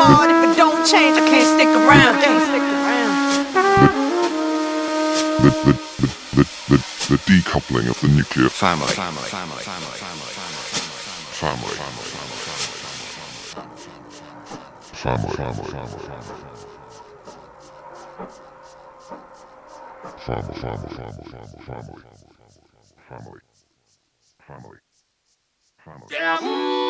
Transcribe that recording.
hard. If it don't change, I can't stick around. The decoupling of the nuclear family. Family.